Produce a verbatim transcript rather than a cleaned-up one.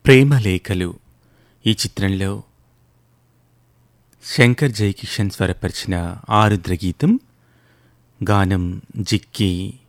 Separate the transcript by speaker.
Speaker 1: ప్రేమలేఖలు ఈ చిత్రంలో శంకర్ జయకిషన్ స్వరపరిచిన ఆరుద్ర గీతం, గానం జిక్కి.